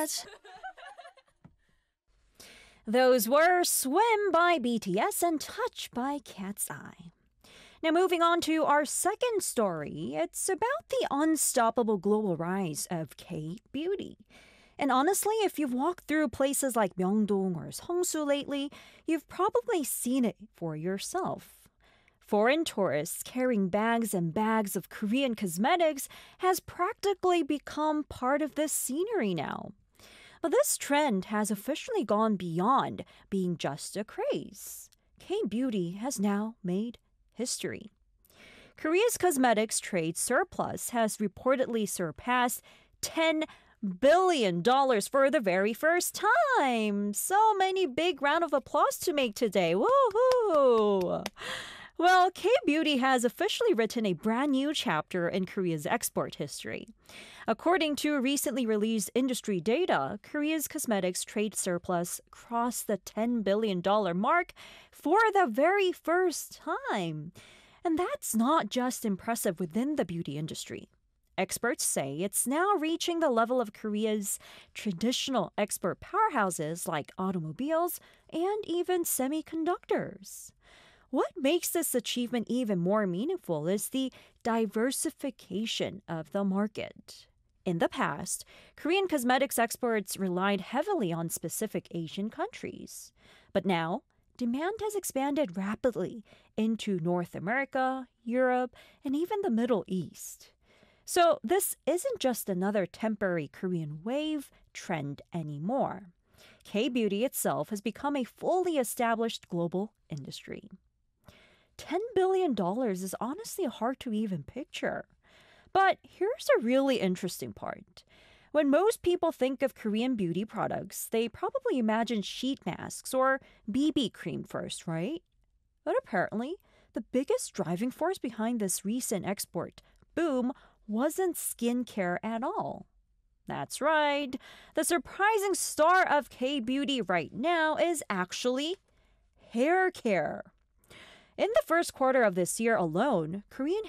Those were Swim by BTS and Touch by Cat's Eye. Now, moving on to our second story, it's about the unstoppable global rise of K-beauty. And honestly, if you've walked through places like Myeongdong or Seongsu lately, you've probably seen it for yourself. Foreign tourists carrying bags and bags of Korean cosmetics has practically become part of this scenery now. But this trend has officially gone beyond being just a craze. K-beauty has now made history. Korea's cosmetics trade surplus has reportedly surpassed $10 billion for the very first time. So many big round of applause to make today. Woohoo! Well, K-beauty has officially written a brand new chapter in Korea's export history. According to recently released industry data, Korea's cosmetics trade surplus crossed the $10 billion mark for the very first time. And that's not just impressive within the beauty industry. Experts say it's now reaching the level of Korea's traditional export powerhouses like automobiles and even semiconductors. What makes this achievement even more meaningful is the diversification of the market. In the past, Korean cosmetics exports relied heavily on specific Asian countries. But now, demand has expanded rapidly into North America, Europe, and even the Middle East. So this isn't just another temporary Korean wave trend anymore. K-beauty itself has become a fully established global industry. $10 billion is honestly hard to even picture. But here's a really interesting part. When most people think of Korean beauty products, they probably imagine sheet masks or BB cream first, right? But apparently, the biggest driving force behind this recent export boom wasn't skincare at all. That's right. The surprising star of K-beauty right now is actually hair care. In the first quarter of this year alone, Korean